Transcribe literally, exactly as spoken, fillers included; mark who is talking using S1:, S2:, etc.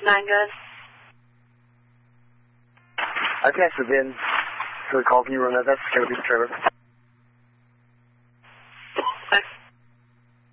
S1: Nine good.
S2: I passed the V I N to the call. Can you run that? That's going to be the trailer.